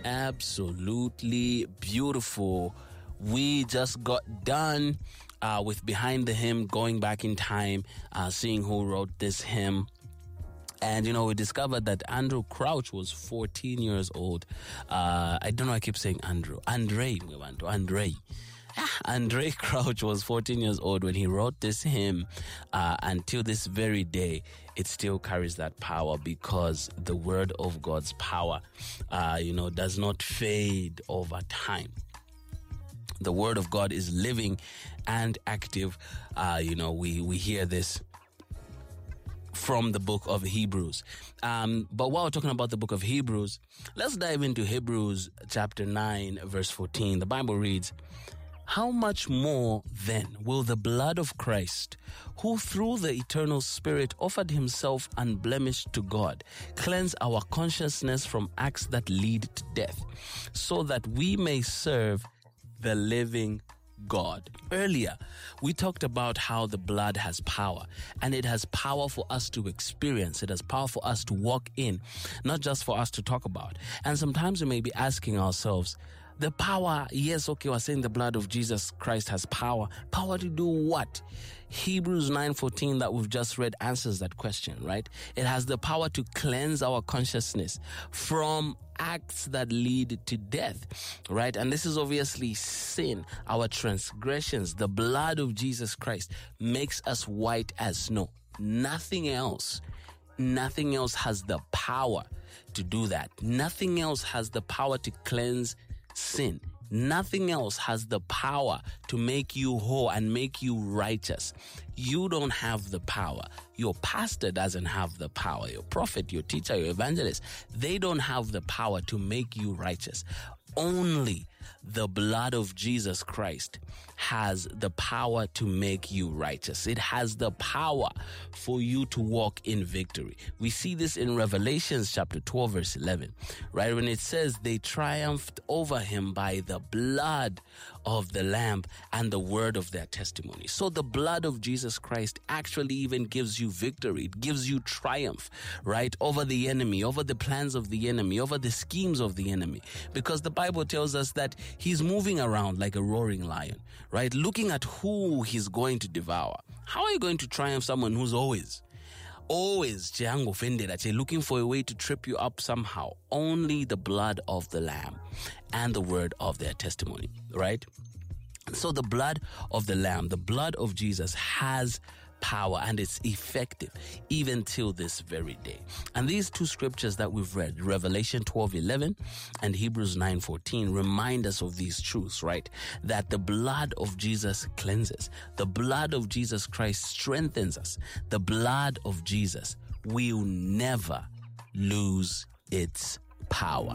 Absolutely beautiful. We just got done with Behind the Hymn, going back in time, seeing who wrote this hymn. And, we discovered that Andrew Crouch was 14 years old. I don't know, I keep saying Andrew. Andre Crouch was 14 years old when he wrote this hymn. Until this very day, it still carries that power, because the word of God's power, does not fade over time. The word of God is living and active. We hear this from the book of Hebrews. But while we're talking about the book of Hebrews, let's dive into Hebrews chapter 9, verse 14. The Bible reads, "How much more then will the blood of Christ, who through the eternal Spirit offered himself unblemished to God, cleanse our consciousness from acts that lead to death, so that we may serve the living God." Earlier, we talked about how the blood has power, and it has power for us to experience. It has power for us to walk in, not just for us to talk about. And sometimes we may be asking ourselves, the power, yes, okay, we're saying the blood of Jesus Christ has power. Power to do what? Hebrews 9:14 that we've just read answers that question, right? It has the power to cleanse our consciousness from acts that lead to death, right? And this is obviously sin, our transgressions. The blood of Jesus Christ makes us white as snow. Nothing else has the power to do that. Nothing else has the power to cleanse sin. Nothing else has the power to make you whole and make you righteous. You don't have the power. Your pastor doesn't have the power. Your prophet, your teacher, your evangelist, they don't have the power to make you righteous. Only the blood of Jesus Christ has the power to make you righteous. It has the power for you to walk in victory. We see this in Revelation chapter 12, verse 11, right? When it says they triumphed over him by the blood of the Lamb and the word of their testimony. So the blood of Jesus Christ actually even gives you victory. It gives you triumph, right? Over the enemy, over the plans of the enemy, over the schemes of the enemy. Because the Bible tells us that he's moving around like a roaring lion, right? Looking at who he's going to devour. How are you going to triumph someone who's always looking for a way to trip you up somehow? Only the blood of the Lamb and the word of their testimony, right? So the blood of the Lamb, the blood of Jesus has power, and it's effective even till this very day. And these two scriptures that we've read, Revelation 12:11 and Hebrews 9:14, remind us of these truths, right? That the blood of Jesus cleanses. The blood of Jesus Christ strengthens us. The blood of Jesus will never lose its power.